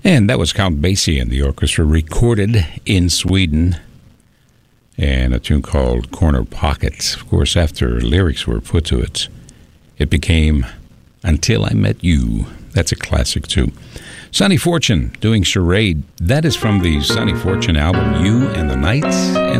And that was Count Basie and the orchestra, recorded in Sweden, and a tune called Corner Pocket. Of course, after lyrics were put to it, it became Until I Met You. That's a classic, too. Sonny Fortune doing Charade. That is from the Sonny Fortune album, You and the Night.